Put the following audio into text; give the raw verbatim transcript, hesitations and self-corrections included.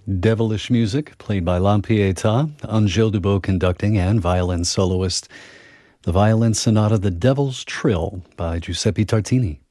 Devilish music played by La Pietà, Angèle Dubot conducting and violin soloist. The violin sonata The Devil's Trill by Giuseppe Tartini.